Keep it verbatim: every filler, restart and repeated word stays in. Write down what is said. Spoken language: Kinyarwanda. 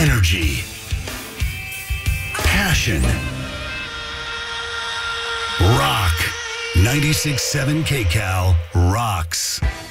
Energy. Passion. Rock. ninety-six point seven K Cal rocks.